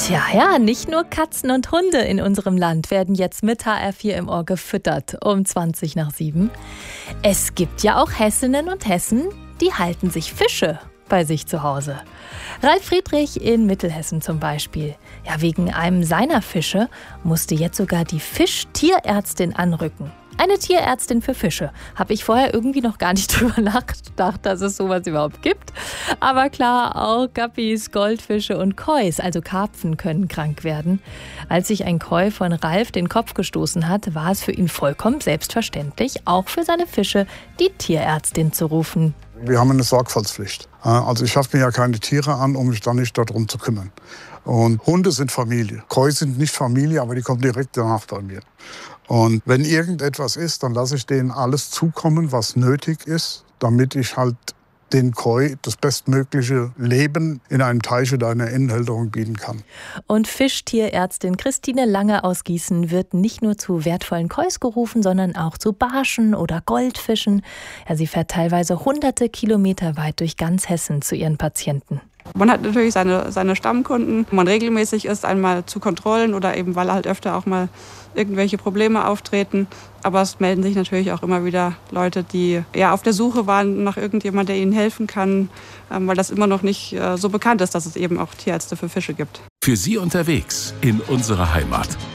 Tja, ja, nicht nur Katzen und Hunde in unserem Land werden jetzt mit HR4 im Ohr gefüttert um 7:20. Es gibt ja auch Hessinnen und Hessen, die halten sich Fische bei sich zu Hause. Ralf Friedrich in Mittelhessen zum Beispiel. Ja, wegen einem seiner Fische musste jetzt sogar die Fischtierärztin anrücken. Eine Tierärztin für Fische. Habe ich vorher irgendwie noch gar nicht drüber nachgedacht, dass es sowas überhaupt gibt. Aber klar, auch Guppies, Goldfische und Kois, also Karpfen, können krank werden. Als sich ein Koi von Ralf den Kopf gestoßen hat, war es für ihn vollkommen selbstverständlich, auch für seine Fische die Tierärztin zu rufen. Wir haben eine Sorgfaltspflicht. Also ich schaffe mir ja keine Tiere an, um mich dann nicht darum zu kümmern. Und Hunde sind Familie. Koi sind nicht Familie, aber die kommen direkt danach bei mir. Und wenn irgendetwas ist, dann lasse ich denen alles zukommen, was nötig ist, damit ich halt den Koi das bestmögliche Leben in einem Teich oder einer Innenhalterung bieten kann. Und Fischtierärztin Christine Lange aus Gießen wird nicht nur zu wertvollen Kois gerufen, sondern auch zu Barschen oder Goldfischen. Ja, sie fährt teilweise hunderte Kilometer weit durch ganz Hessen zu ihren Patienten. Man hat natürlich seine Stammkunden, wo man regelmäßig ist, einmal zu Kontrollen oder eben, weil halt öfter auch mal irgendwelche Probleme auftreten. Aber es melden sich natürlich auch immer wieder Leute, die ja auf der Suche waren nach irgendjemand, der ihnen helfen kann, weil das immer noch nicht so bekannt ist, dass es eben auch Tierärzte für Fische gibt. Für Sie unterwegs in unsere Heimat.